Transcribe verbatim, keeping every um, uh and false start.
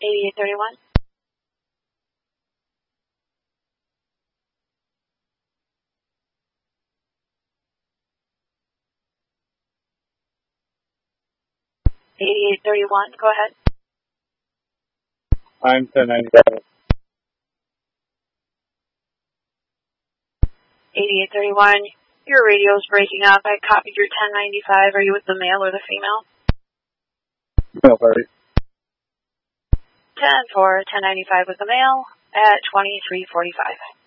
eighty-eight thirty-one. eighty-eight thirty-one, go ahead. I'm ten ninety-five. eighty-eight thirty-one, your radio's breaking up. I copied your ten ninety-five. Are you with the male or the female? No, sorry. ten for ten ninety-five with the male at twenty-three forty-five.